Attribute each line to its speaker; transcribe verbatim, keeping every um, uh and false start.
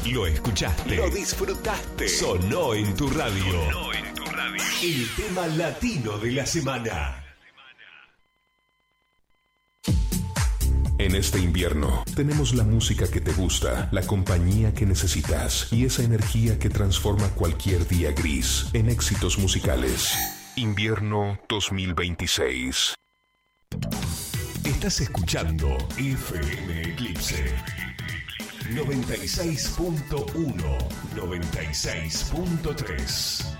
Speaker 1: Lo escuchaste. Lo disfrutaste. Sonó en tu radio. Sonó en tu radio. El tema latino de la semana. En este invierno, tenemos la música que te gusta, la compañía que necesitas y esa energía que transforma cualquier día gris en éxitos musicales. Invierno dos mil veintiséis. Estás escuchando F M Eclipse noventa y seis punto uno, noventa y seis punto tres.